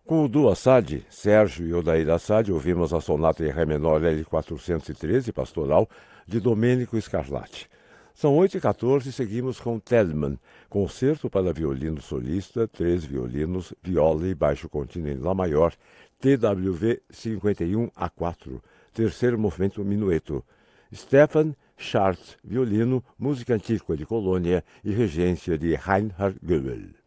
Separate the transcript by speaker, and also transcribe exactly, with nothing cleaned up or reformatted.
Speaker 1: Com o duo Assad, Sérgio e Odair Assad, ouvimos a sonata em Ré menor L quatrocentos e treze, Pastoral, de Domênico Scarlatti. São oito e quatorze e seguimos com Telemann, concerto para violino solista, três violinos, viola e baixo contínuo em Lá maior, T W V cinquenta e um A quatro, terceiro movimento minueto. Stefan Schartz, violino, música antiga de Colônia e regência de Reinhard Goebel.